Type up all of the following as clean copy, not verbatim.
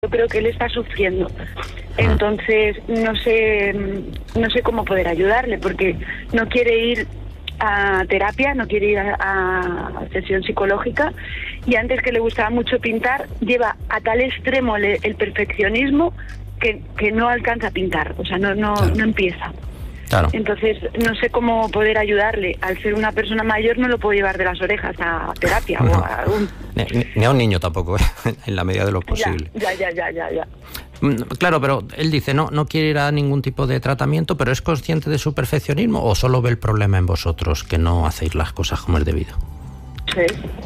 Yo creo que él está sufriendo. Entonces no sé cómo poder ayudarle, porque no quiere ir a terapia, no quiere ir a sesión psicológica, y antes, que le gustaba mucho pintar, lleva a tal extremo el perfeccionismo que no alcanza a pintar, o sea, no empieza. Claro. Entonces no sé cómo poder ayudarle. Al ser una persona mayor no lo puedo llevar de las orejas a terapia. No. O a algún... Ni a un niño tampoco, en la medida de lo posible. Ya. Claro, pero él dice no quiere ir a ningún tipo de tratamiento, pero ¿es consciente de su perfeccionismo o solo ve el problema en vosotros, que no hacéis las cosas como es debido? Sí.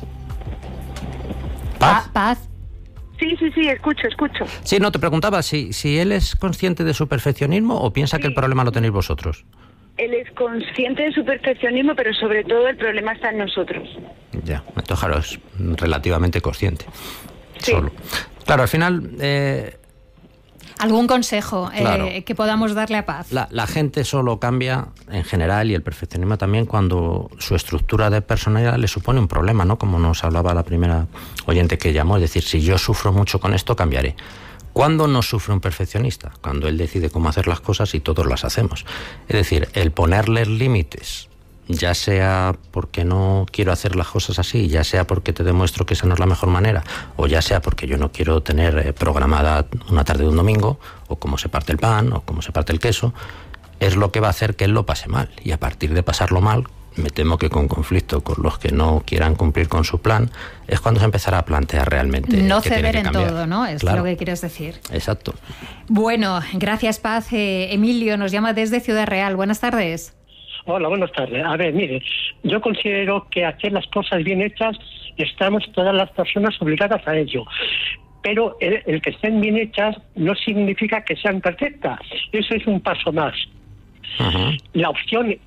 Paz. Sí, escucho. Sí, no, te preguntaba si él es consciente de su perfeccionismo o piensa que el problema lo tenéis vosotros. Él es consciente de su perfeccionismo, pero sobre todo el problema está en nosotros. Ya, entonces claro, es relativamente consciente. Sí. Solo. Claro, al final... ¿Algún consejo Claro. que podamos darle a Paz? La gente solo cambia en general, y el perfeccionismo también, cuando su estructura de personalidad le supone un problema, ¿no? Como nos hablaba la primera oyente que llamó, es decir, si yo sufro mucho con esto, cambiaré. ¿Cuándo no sufre un perfeccionista? Cuando él decide cómo hacer las cosas y todos las hacemos. Es decir, el ponerles límites, ya sea porque no quiero hacer las cosas así, ya sea porque te demuestro que esa no es la mejor manera, o ya sea porque yo no quiero tener programada una tarde de un domingo, o cómo se parte el pan, o cómo se parte el queso, es lo que va a hacer que él lo pase mal. Y a partir de pasarlo mal, me temo que con conflicto con los que no quieran cumplir con su plan, es cuando se empezará a plantear realmente no que ceder tiene que en cambiar. todo, ¿no? Es Claro. lo que quieres decir. Exacto. Bueno, gracias, Paz. Emilio nos llama desde Ciudad Real. Buenas tardes. Hola, buenas tardes. A ver, mire, yo considero que hacer las cosas bien hechas estamos todas las personas obligadas a ello. Pero el que estén bien hechas no significa que sean perfectas. Eso es un paso más. Ajá. La opción,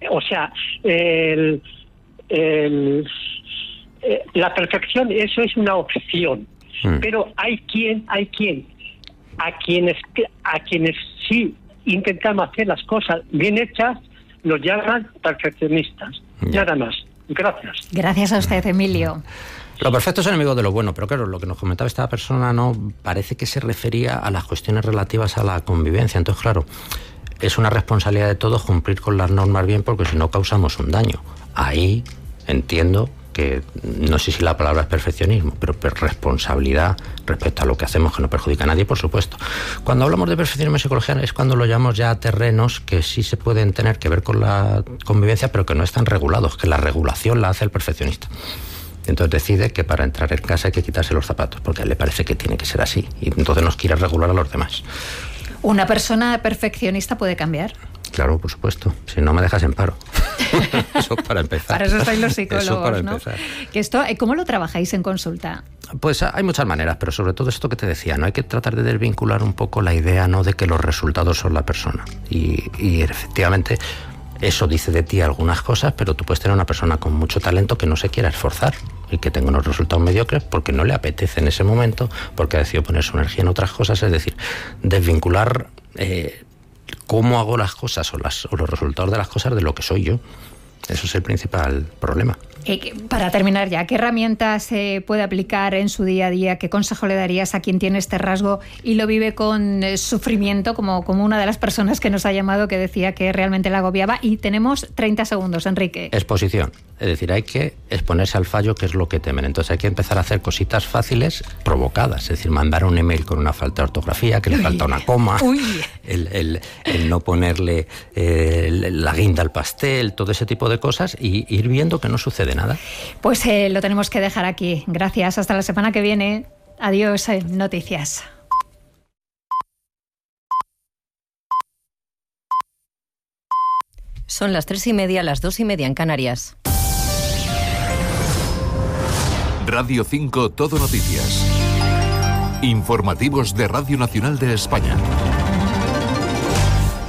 la perfección, eso es una opción. Pero hay a quienes sí intentamos hacer las cosas bien hechas, nos llaman perfeccionistas. Ya. Nada más. Gracias. Gracias a usted, Emilio. Lo perfecto es enemigo de lo bueno, pero claro, lo que nos comentaba esta persona no parece que se refería a las cuestiones relativas a la convivencia. Entonces, claro, es una responsabilidad de todos cumplir con las normas bien, porque si no causamos un daño. Ahí entiendo que, no sé si la palabra es perfeccionismo, pero responsabilidad respecto a lo que hacemos que no perjudica a nadie, por supuesto. Cuando hablamos de perfeccionismo en psicología es cuando lo llamamos ya a terrenos que sí se pueden tener que ver con la convivencia, pero que no están regulados, que la regulación la hace el perfeccionista. Entonces decide que para entrar en casa hay que quitarse los zapatos, porque a él le parece que tiene que ser así, y entonces nos quiere regular a los demás. ¿Una persona perfeccionista puede cambiar? Claro, por supuesto. Si no, me dejas en paro. Eso para empezar. Para eso estáis los psicólogos, eso para ¿no? empezar. Que esto, ¿cómo lo trabajáis en consulta? Pues hay muchas maneras, pero sobre todo esto que te decía, no hay que tratar de desvincular un poco la idea, ¿no?, de que los resultados son la persona. Y efectivamente eso dice de ti algunas cosas, pero tú puedes tener una persona con mucho talento que no se quiera esforzar y que tenga unos resultados mediocres porque no le apetece en ese momento, porque ha decidido poner su energía en otras cosas. Es decir, desvincular cómo hago las cosas o los resultados de las cosas de lo que soy yo. Eso es el principal problema. Para terminar ya, ¿qué herramientas puede aplicar en su día a día? ¿Qué consejo le darías a quien tiene este rasgo y lo vive con sufrimiento, como una de las personas que nos ha llamado, que decía que realmente la agobiaba? Y tenemos 30 segundos, Enrique. Exposición. Es decir, hay que exponerse al fallo, que es lo que temen. Entonces hay que empezar a hacer cositas fáciles provocadas. Es decir, mandar un email con una falta de ortografía, que le falta una coma, el no ponerle la guinda al pastel, todo ese tipo de cosas, y ir viendo que no sucede nada. Pues lo tenemos que dejar aquí. Gracias. Hasta la semana que viene. Adiós, Noticias. Son las 3:30, las 2:30 en Canarias. Radio 5 Todo Noticias. Informativos de Radio Nacional de España.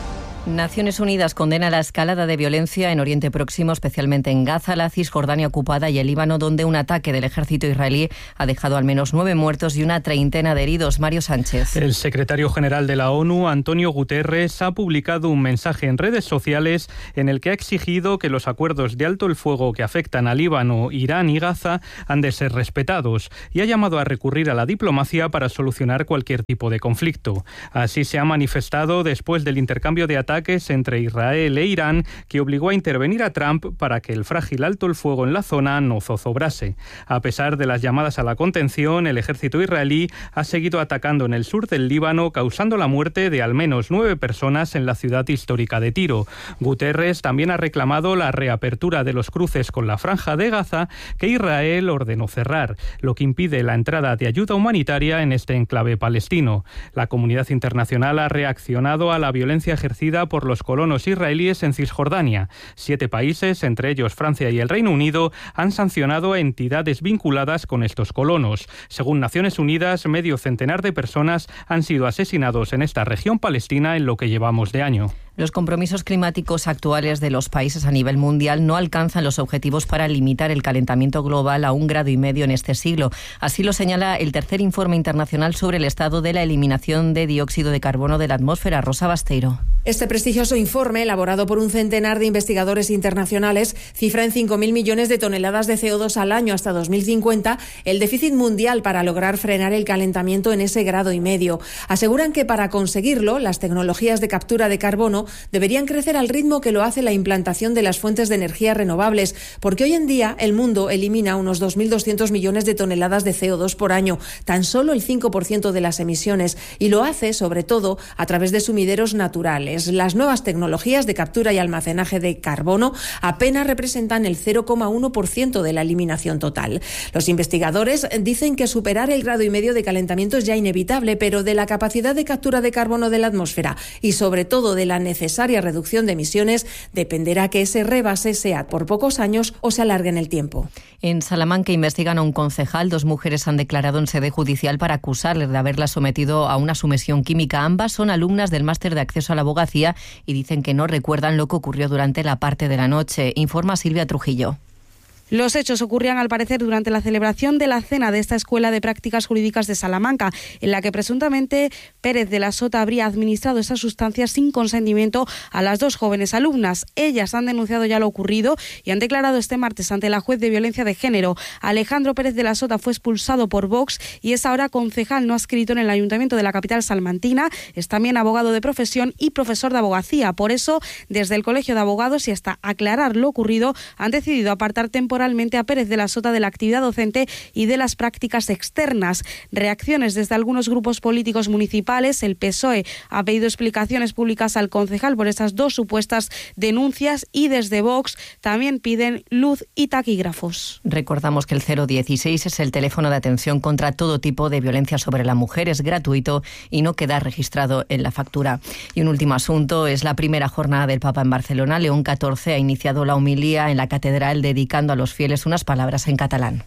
Naciones Unidas condena la escalada de violencia en Oriente Próximo, especialmente en Gaza, la Cisjordania ocupada y el Líbano, donde un ataque del ejército israelí ha dejado al menos 9 muertos y una treintena de heridos. Mario Sánchez. El secretario general de la ONU, Antonio Guterres, ha publicado un mensaje en redes sociales en el que ha exigido que los acuerdos de alto el fuego que afectan a Líbano, Irán y Gaza han de ser respetados y ha llamado a recurrir a la diplomacia para solucionar cualquier tipo de conflicto. Así se ha manifestado después del intercambio de ataques entre Israel e Irán, que obligó a intervenir a Trump para que el frágil alto el fuego en la zona no zozobrase. A pesar de las llamadas a la contención, el ejército israelí ha seguido atacando en el sur del Líbano, causando la muerte de al menos 9 personas en la ciudad histórica de Tiro. Guterres también ha reclamado la reapertura de los cruces con la Franja de Gaza, que Israel ordenó cerrar, lo que impide la entrada de ayuda humanitaria en este enclave palestino. La comunidad internacional ha reaccionado a la violencia ejercida por los colonos israelíes en Cisjordania. 7 países, entre ellos Francia y el Reino Unido, han sancionado a entidades vinculadas con estos colonos. Según Naciones Unidas, medio centenar de personas han sido asesinados en esta región palestina en lo que llevamos de año. Los compromisos climáticos actuales de los países a nivel mundial no alcanzan los objetivos para limitar el calentamiento global a 1,5 grados en este siglo. Así lo señala el tercer informe internacional sobre el estado de la eliminación de dióxido de carbono de la atmósfera. Rosa Basteiro. Este prestigioso informe, elaborado por un centenar de investigadores internacionales, cifra en 5.000 millones de toneladas de CO2 al año hasta 2050 el déficit mundial para lograr frenar el calentamiento en ese 1,5 grados. Aseguran que para conseguirlo, las tecnologías de captura de carbono deberían crecer al ritmo que lo hace la implantación de las fuentes de energía renovables, porque hoy en día el mundo elimina unos 2.200 millones de toneladas de CO2 por año, tan solo el 5% de las emisiones, y lo hace sobre todo a través de sumideros naturales. Las nuevas tecnologías de captura y almacenaje de carbono apenas representan el 0,1% de la eliminación total. Los investigadores dicen que superar el 1,5 grados de calentamiento es ya inevitable, pero de la capacidad de captura de carbono de la atmósfera y sobre todo de la necesaria reducción de emisiones dependerá que ese rebase sea por pocos años o se alargue en el tiempo. En Salamanca investigan a un concejal. 2 mujeres han declarado en sede judicial para acusarle de haberla sometido a una sumisión química. Ambas son alumnas del máster de acceso a la abogacía y dicen que no recuerdan lo que ocurrió durante la parte de la noche. Informa Silvia Trujillo. Los hechos ocurrían, al parecer, durante la celebración de la cena de esta Escuela de Prácticas Jurídicas de Salamanca, en la que presuntamente Pérez de la Sota habría administrado esas sustancias sin consentimiento a las 2 jóvenes alumnas. Ellas han denunciado ya lo ocurrido y han declarado este martes ante la juez de violencia de género. Alejandro Pérez de la Sota fue expulsado por Vox y es ahora concejal no adscrito en el Ayuntamiento de la capital salmantina. Es también abogado de profesión y profesor de abogacía. Por eso, desde el Colegio de Abogados y hasta aclarar lo ocurrido, han decidido apartar temporalmente a Pérez de la Sota de la actividad docente y de las prácticas externas. Reacciones desde algunos grupos políticos municipales. El PSOE ha pedido explicaciones públicas al concejal por esas 2 supuestas denuncias y desde Vox también piden luz y taquígrafos. Recordamos que el 016 es el teléfono de atención contra todo tipo de violencia sobre la mujer. Es gratuito y no queda registrado en la factura. Y un último asunto es la primera jornada del Papa en Barcelona. León XIV ha iniciado la homilía en la catedral dedicando a los fieles unas palabras en catalán.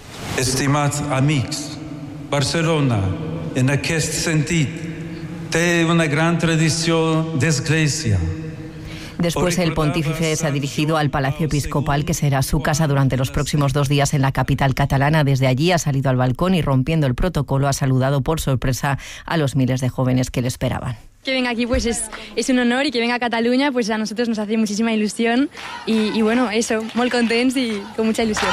Estimats amics, Barcelona, en aquest sentit, té una gran tradició d'església. Después el pontífice se ha dirigido al Palacio Episcopal, que será su casa durante los próximos 2 días en la capital catalana. Desde allí ha salido al balcón y, rompiendo el protocolo, ha saludado por sorpresa a los miles de jóvenes que le esperaban. Que venga aquí pues es un honor, y que venga a Cataluña pues a nosotros nos hace muchísima ilusión y bueno, eso, muy contentos y con mucha ilusión.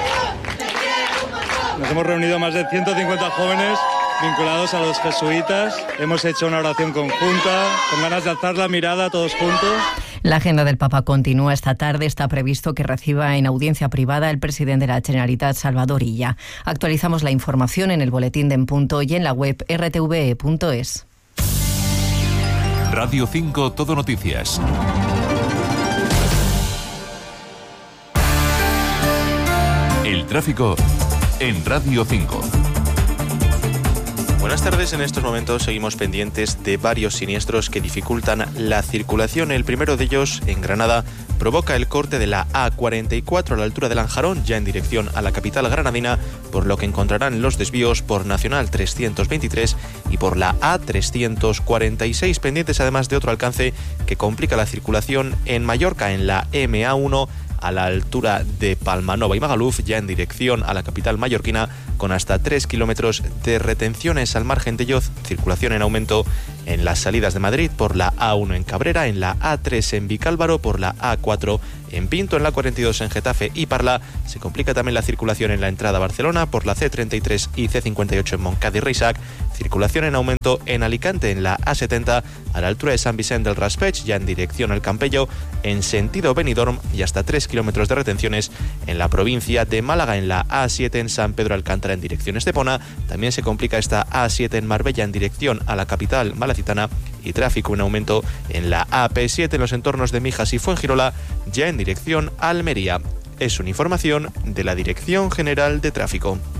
Nos hemos reunido más de 150 jóvenes vinculados a los jesuitas. Hemos hecho una oración conjunta, con ganas de alzar la mirada todos juntos. La agenda del Papa continúa esta tarde. Está previsto que reciba en audiencia privada el presidente de la Generalitat, Salvador Illa. Actualizamos la información en el boletín de En Punto y en la web rtve.es. Radio 5 Todo Noticias. El tráfico en Radio 5. Buenas tardes. En estos momentos seguimos pendientes de varios siniestros que dificultan la circulación. El primero de ellos, en Granada, provoca el corte de la A44 a la altura de Lanjarón, ya en dirección a la capital granadina, por lo que encontrarán los desvíos por Nacional 323 y por la A346, pendientes además de otro alcance que complica la circulación en Mallorca, en la MA1, a la altura de Palmanova y Magaluf, ya en dirección a la capital mallorquina, con hasta 3 kilómetros de retenciones. Al margen de ello, circulación en aumento en las salidas de Madrid por la A1 en Cabrera, en la A3 en Vicálvaro, por la A4 en Pinto, en la 42 en Getafe y Parla. Se complica también la circulación en la entrada a Barcelona por la C33 y C58 en Montcada y Reixac. Circulación en aumento en Alicante, en la A70 a la altura de San Vicente del Raspeig, ya en dirección al Campello, en sentido Benidorm, y hasta 3 kilómetros de retenciones en la provincia de Málaga, en la A7 en San Pedro Alcántara en dirección Estepona. También se complica esta A7 en Marbella en dirección a la capital malacitana, y tráfico en aumento en la AP7 en los entornos de Mijas y Fuengirola, ya en dirección a Almería. Es una información de la Dirección General de Tráfico.